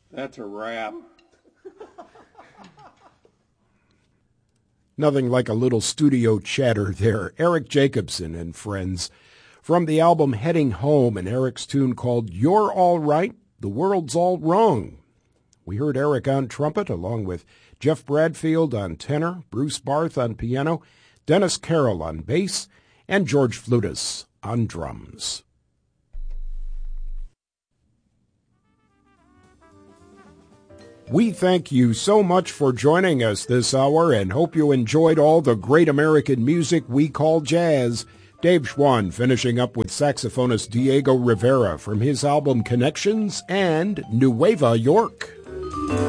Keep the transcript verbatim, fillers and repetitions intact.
That's a wrap. Nothing like a little studio chatter there. Eric Jacobson and friends. From the album Heading Home, and Eric's tune called You're All Right, The World's All Wrong. We heard Eric on trumpet, along with Jeff Bradfield on tenor, Bruce Barth on piano, Dennis Carroll on bass, and George Flutis on drums. We thank you so much for joining us this hour and hope you enjoyed all the great American music we call jazz. Dave Schwann finishing up with saxophonist Diego Rivera from his album Connections and Nueva York.